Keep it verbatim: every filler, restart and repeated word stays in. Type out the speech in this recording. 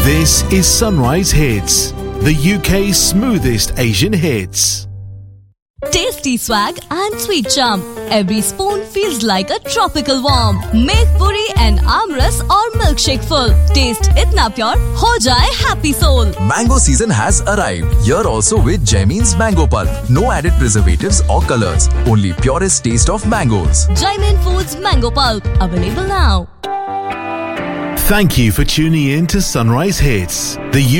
This is Sunrise Hits, the U K's smoothest Asian hits. Tasty swag and sweet charm. Every spoon feels like a tropical warm. Make puri and amras or milkshake full. Taste itna pure, ho jaye happy soul. Mango season has arrived. Here also with Jaimin's Mango Pulp. No added preservatives or colors. Only purest taste of mangoes. Jaimin Foods Mango Pulp. Available now. Thank you for tuning in to Sunrise Hits, the